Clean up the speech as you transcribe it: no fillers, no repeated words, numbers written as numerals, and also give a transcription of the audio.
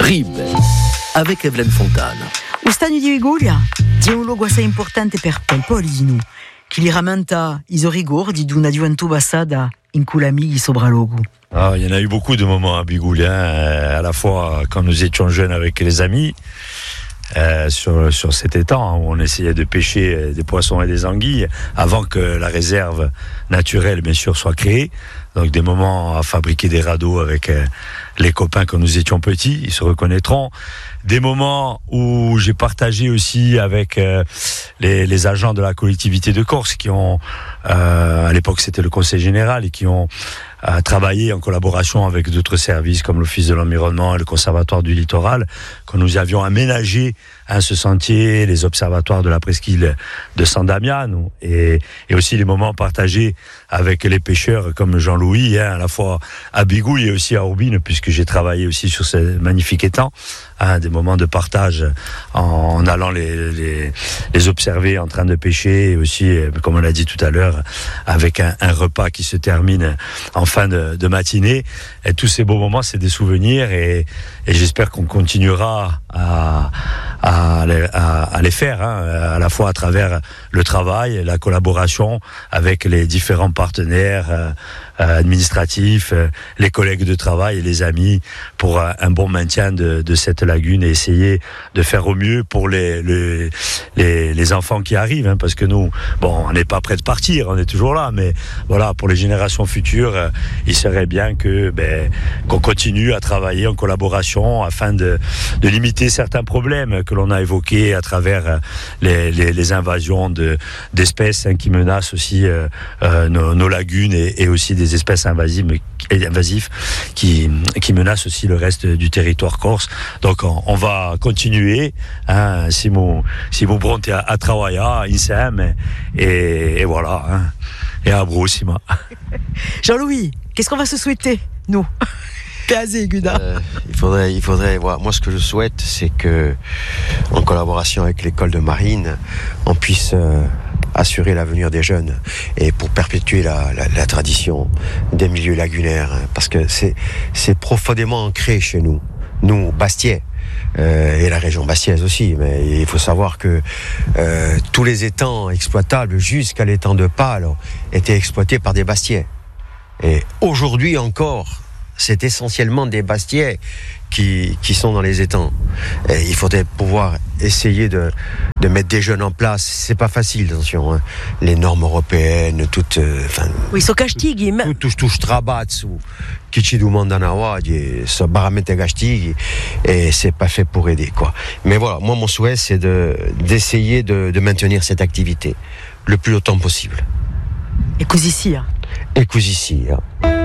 RIB avec Evelyne Fontana. O stagno di Viguglia è un luogo assai importante per il Polino, che li rammenta i ricordi di una gioventù passata in cui l'amici sopralogo. Ah, il y en a eu beaucoup de moments à Bigoulia, à la fois quand nous étions jeunes avec les amis, sur cet étang où on essayait de pêcher des poissons et des anguilles avant que la réserve naturelle, bien sûr, soit créée. Donc des moments à fabriquer des radeaux avec les copains quand nous étions petits, ils se reconnaîtront. Des moments où j'ai partagé aussi avec les agents de la collectivité de Corse qui ont, à l'époque c'était le conseil général, et qui ont travaillé en collaboration avec d'autres services comme l'Office de l'environnement et le Conservatoire du littoral, quand nous avions aménagé ce sentier, les observatoires de la presqu'île de San Damiano, et aussi les moments partagés avec les pêcheurs comme Jean-Louis, à la fois à Bigouille et aussi à Urbine, puisque j'ai travaillé aussi sur ce magnifique étang, des moments de partage en allant les observer en train de pêcher, et aussi, comme on l'a dit tout à l'heure, avec un repas qui se termine en fin de matinée. Et tous ces beaux moments, c'est des souvenirs, et j'espère qu'on continuera à les faire, à la fois à travers le travail, la collaboration avec les différents partenaires administratifs, les collègues de travail et les amis, pour un bon maintien de cette lagune, et essayer de faire au mieux pour les enfants qui arrivent, parce que nous, bon, on n'est pas prêt de partir, on est toujours là, mais voilà, pour les générations futures, il serait bien qu'on continue à travailler en collaboration afin de limiter certains problèmes que l'on a évoqués à travers les invasions d'espèces qui menacent aussi nos lagunes, et aussi des espèces invasives qui menacent aussi le reste du territoire corse. Donc on va continuer, si vous pronti à travailler insieme, et voilà, et à prossima. Jean-Louis, qu'est-ce qu'on va se souhaiter, nous? Il faudrait voir. Moi, ce que je souhaite, c'est que, en collaboration avec l'école de marine, on puisse assurer l'avenir des jeunes, et pour perpétuer la tradition des milieux lagunaires, parce que c'est profondément ancré chez nous, Bastiais, et la région bastiaise aussi. Mais il faut savoir que tous les étangs exploitables jusqu'à l'étang de Pâle étaient exploités par des Bastiais, et aujourd'hui encore, c'est essentiellement des Bastiais qui sont dans les étangs. Et il faudrait pouvoir essayer de mettre des jeunes en place. C'est pas facile, attention, les normes européennes, toutes. Oui, so castighi. Tous trabazzo, qui ci demandano so baramente castighi, et c'est pas fait pour aider, quoi. Mais voilà, moi, mon souhait, c'est d'essayer de maintenir cette activité le plus longtemps possible. Et così sia. Et così sia.